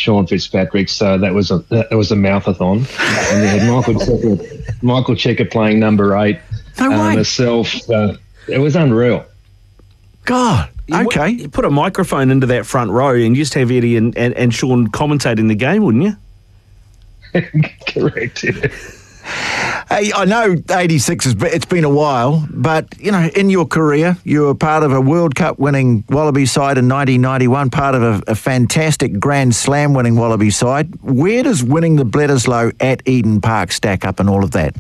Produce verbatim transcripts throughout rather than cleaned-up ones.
Sean Fitzpatrick, so that was a that was a mouthathon. And you had Michael Checker, Michael Checker playing number eight. No way. Um, myself, uh, it was unreal. God. Okay. You put a microphone into that front row and just have Eddie and, and, and Sean commentating the game, wouldn't you? Correct. Yeah. Hey, I know eighty-six has been, it's been a while, but you know, in your career, you were part of a World Cup winning Wallaby side in nineteen ninety-one, part of a, a fantastic Grand Slam winning Wallaby side. Where does winning the Bledisloe at Eden Park stack up in all of that?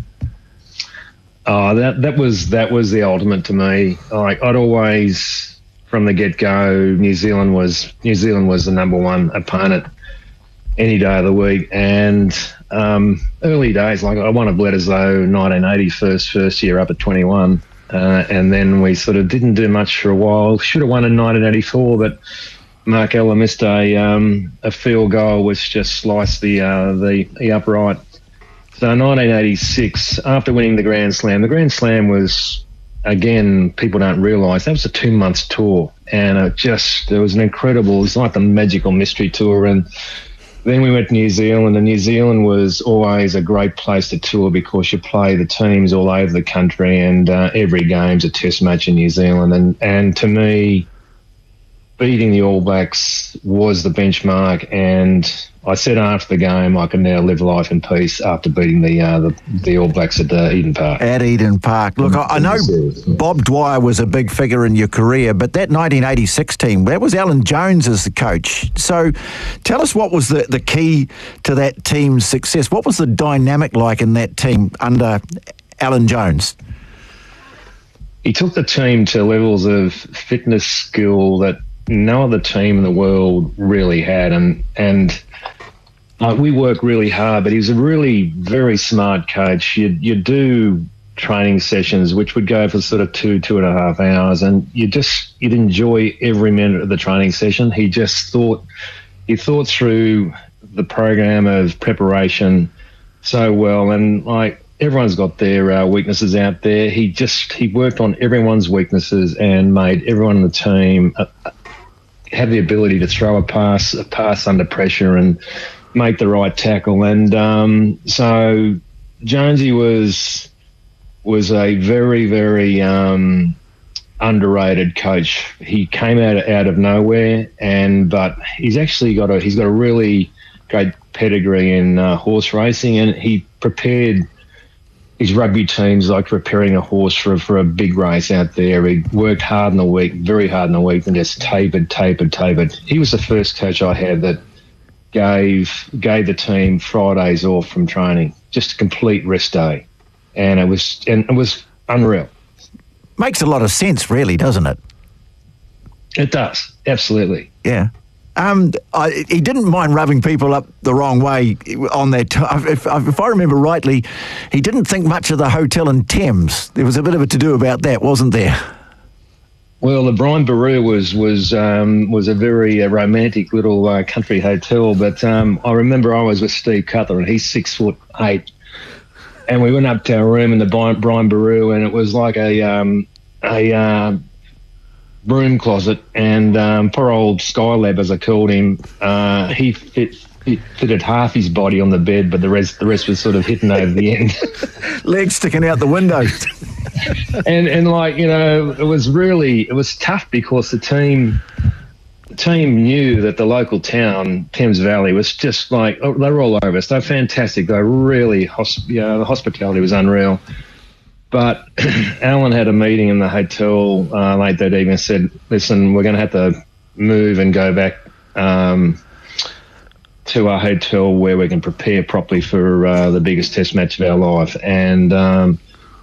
Oh, that that was that was the ultimate to me. Like I'd always, from the get go, New Zealand was New Zealand was the number one opponent any day of the week. And um, early days, like I won a Bledisloe nineteen eighty first first year up at twenty-one, uh, and then we sort of didn't do much for a while. Should have won in nineteen eighty-four, but Mark Ella missed a um, a field goal which just sliced the uh, the, the upright. So nineteen eighty-six, after winning the Grand Slam, the Grand Slam was, again, people don't realise, that was a two-month tour. And it just, it was an incredible, it was like the magical mystery tour. And then we went to New Zealand, and New Zealand was always a great place to tour because you play the teams all over the country, and uh, every game's a test match in New Zealand. And, and to me, beating the All Blacks was the benchmark, and I said after the game I can now live life in peace after beating the uh, the, the All Blacks at uh, Eden Park. At Eden Park. Look, I, I know Bob Dwyer was a big figure in your career, but that nineteen eighty-six team, that was Alan Jones as the coach. So tell us what was the, the key to that team's success. What was the dynamic like in that team under Alan Jones? He took the team to levels of fitness skill that no other team in the world really had, and and uh, we worked really hard, but he was a really very smart coach. You'd, you'd do training sessions which would go for sort of two, two and a half hours, and you just, you'd enjoy every minute of the training session. He just thought, he thought through the program of preparation so well, and like, everyone's got their uh, weaknesses out there. He just, he worked on everyone's weaknesses and made everyone on the team uh, have the ability to throw a pass, a pass under pressure and make the right tackle. And um, so Jonesy was was a very, very um, underrated coach. He came out out of nowhere, and but he's actually got a he's got a really great pedigree in uh, horse racing, and he prepared his rugby teams like preparing a horse for, for a big race out there. He worked hard in the week, very hard in the week, and just tapered, tapered, tapered. He was the first coach I had that gave gave the team Fridays off from training, just a complete rest day, and it was and it was unreal. Makes a lot of sense, really, doesn't it? It does, absolutely. Yeah. Um, I, he didn't mind rubbing people up the wrong way on that. T- if, if I remember rightly, he didn't think much of the hotel in Thames. There was a bit of a to-do about that, wasn't there? Well, the Brian Baru was was um, was a very uh, romantic little uh, country hotel, but um, I remember I was with Steve Cutler, and he's six foot eight, and we went up to our room in the Brian, Brian Baru, and it was like a um, a uh, broom closet, and um, poor old Skylab, as I called him, uh, he fit. He fitted half his body on the bed, but the rest the rest was sort of hitting over the end. Legs sticking out the window. and and like, you know, it was really, it was tough because the team the team knew that the local town, Thames Valley, was just like, oh, they were all over us. They were fantastic. They were really, hosp- you know, the hospitality was unreal. But Alan had a meeting in the hotel uh, late that evening and said, listen, we're going to have to move and go back um, to our hotel where we can prepare properly for uh, the biggest test match of our life. And um,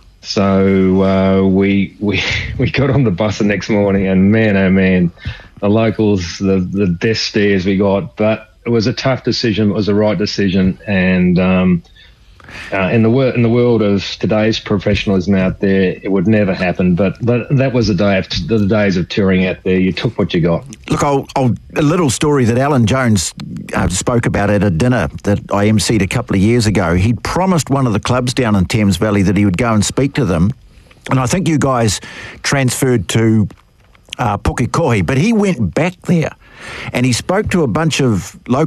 so uh, we we we got on the bus the next morning, and man, oh man, the locals, the, the death stares we got. But it was a tough decision. It was the right decision. And um, uh, in the wor- in the world of today's professionalism out there, it would never happen. But but that was the day of t- the days of touring out there. You took what you got. Look, I'll, I'll, a little story that Alan Jones uh, spoke about at a dinner that I emceed a couple of years ago. He'd promised one of the clubs down in Thames Valley that he would go and speak to them, and I think you guys transferred to uh, Pukekohe, but he went back there and he spoke to a bunch of local